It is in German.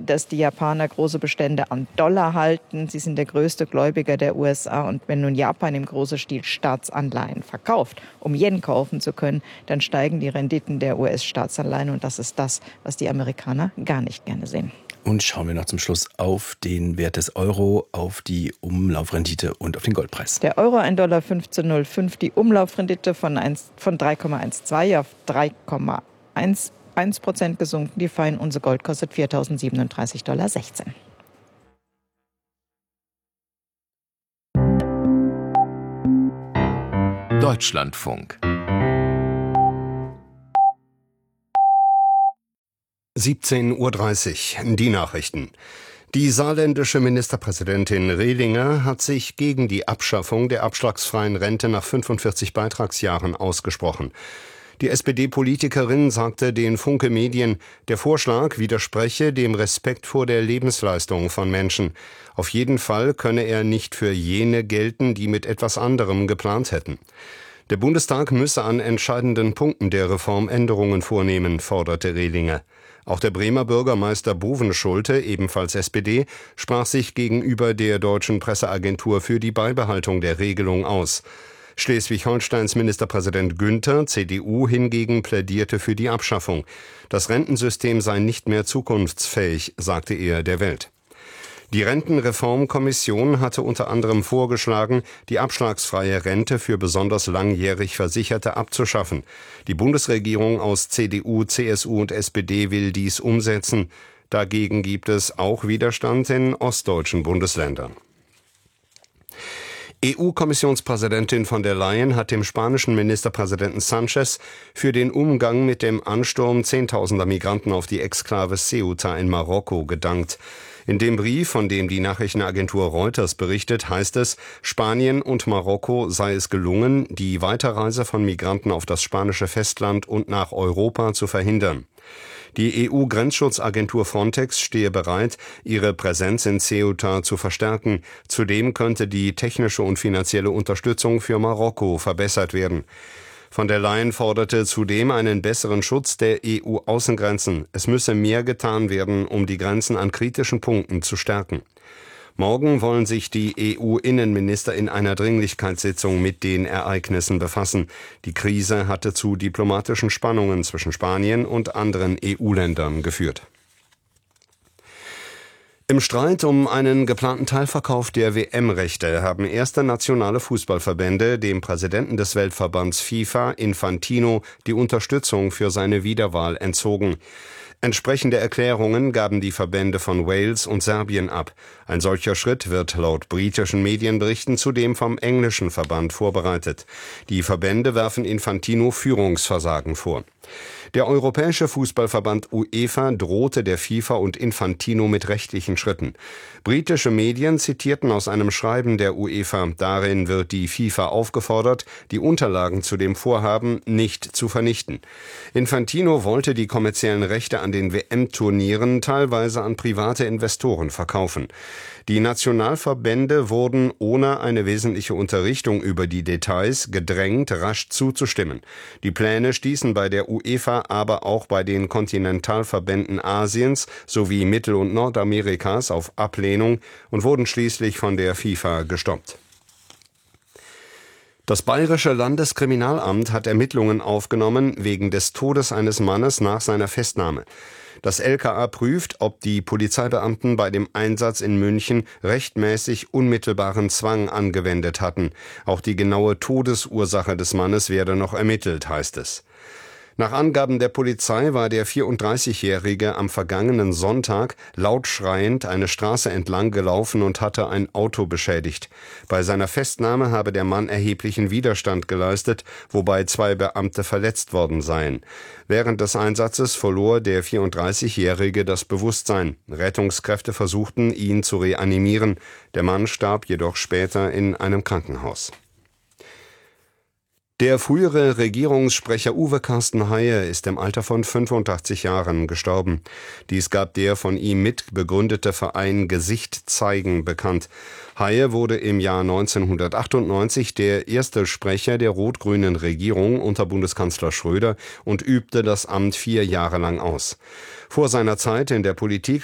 dass die Japaner große Bestände an Dollar halten. Sie sind der größte Gläubiger der USA. Und wenn nun Japan im großen Stil Staatsanleihen verkauft, um Yen kaufen zu können, dann steigen die Renditen der US-Staatsanleihen. Und das ist das, was die Amerikaner gar nicht gerne sehen. Und schauen wir noch zum Schluss auf den Wert des Euro, auf die Umlaufrendite und auf den Goldpreis. Der Euro $1,1505, die Umlaufrendite von 3,12 auf 3,11% gesunken. Die Feinunze Gold kostet $4.037,16. Deutschlandfunk 17:30 Uhr, die Nachrichten. Die saarländische Ministerpräsidentin Rehlinger hat sich gegen die Abschaffung der abschlagsfreien Rente nach 45 Beitragsjahren ausgesprochen. Die SPD-Politikerin sagte den Funke Medien, der Vorschlag widerspreche dem Respekt vor der Lebensleistung von Menschen. Auf jeden Fall könne er nicht für jene gelten, die mit etwas anderem geplant hätten. Der Bundestag müsse an entscheidenden Punkten der Reform Änderungen vornehmen, forderte Rehlinger. Auch der Bremer Bürgermeister Bovenschulte, ebenfalls SPD, sprach sich gegenüber der deutschen Presseagentur für die Beibehaltung der Regelung aus. Schleswig-Holsteins Ministerpräsident Günther, CDU, hingegen plädierte für die Abschaffung. Das Rentensystem sei nicht mehr zukunftsfähig, sagte er der Welt. Die Rentenreformkommission hatte unter anderem vorgeschlagen, die abschlagsfreie Rente für besonders langjährig Versicherte abzuschaffen. Die Bundesregierung aus CDU, CSU und SPD will dies umsetzen. Dagegen gibt es auch Widerstand in ostdeutschen Bundesländern. EU-Kommissionspräsidentin von der Leyen hat dem spanischen Ministerpräsidenten Sánchez für den Umgang mit dem Ansturm Zehntausender Migranten auf die Exklave Ceuta in Marokko gedankt. In dem Brief, von dem die Nachrichtenagentur Reuters berichtet, heißt es, Spanien und Marokko sei es gelungen, die Weiterreise von Migranten auf das spanische Festland und nach Europa zu verhindern. Die EU-Grenzschutzagentur Frontex stehe bereit, ihre Präsenz in Ceuta zu verstärken. Zudem könnte die technische und finanzielle Unterstützung für Marokko verbessert werden. Von der Leyen forderte zudem einen besseren Schutz der EU-Außengrenzen. Es müsse mehr getan werden, um die Grenzen an kritischen Punkten zu stärken. Morgen wollen sich die EU-Innenminister in einer Dringlichkeitssitzung mit den Ereignissen befassen. Die Krise hatte zu diplomatischen Spannungen zwischen Spanien und anderen EU-Ländern geführt. Im Streit um einen geplanten Teilverkauf der WM-Rechte haben erste nationale Fußballverbände dem Präsidenten des Weltverbands FIFA, Infantino, die Unterstützung für seine Wiederwahl entzogen. Entsprechende Erklärungen gaben die Verbände von Wales und Serbien ab. Ein solcher Schritt wird laut britischen Medienberichten zudem vom englischen Verband vorbereitet. Die Verbände werfen Infantino Führungsversagen vor. Der Europäische Fußballverband UEFA drohte der FIFA und Infantino mit rechtlichen Schritten. Britische Medien zitierten aus einem Schreiben der UEFA. Darin wird die FIFA aufgefordert, die Unterlagen zu dem Vorhaben nicht zu vernichten. Infantino wollte die kommerziellen Rechte an den WM-Turnieren teilweise an private Investoren verkaufen. Die Nationalverbände wurden ohne eine wesentliche Unterrichtung über die Details gedrängt, rasch zuzustimmen. Die Pläne stießen bei der UEFA, aber auch bei den Kontinentalverbänden Asiens sowie Mittel- und Nordamerikas auf Ablehnung und wurden schließlich von der FIFA gestoppt. Das Bayerische Landeskriminalamt hat Ermittlungen aufgenommen wegen des Todes eines Mannes nach seiner Festnahme. Das LKA prüft, ob die Polizeibeamten bei dem Einsatz in München rechtmäßig unmittelbaren Zwang angewendet hatten. Auch die genaue Todesursache des Mannes werde noch ermittelt, heißt es. Nach Angaben der Polizei war der 34-Jährige am vergangenen Sonntag laut schreiend eine Straße entlang gelaufen und hatte ein Auto beschädigt. Bei seiner Festnahme habe der Mann erheblichen Widerstand geleistet, wobei 2 Beamte verletzt worden seien. Während des Einsatzes verlor der 34-Jährige das Bewusstsein. Rettungskräfte versuchten, ihn zu reanimieren. Der Mann starb jedoch später in einem Krankenhaus. Der frühere Regierungssprecher Uwe Carsten Haye ist im Alter von 85 Jahren gestorben. Dies gab der von ihm mitbegründete Verein Gesicht zeigen bekannt. Haye wurde im Jahr 1998 der erste Sprecher der rot-grünen Regierung unter Bundeskanzler Schröder und übte das Amt 4 Jahre lang aus. Vor seiner Zeit in der Politik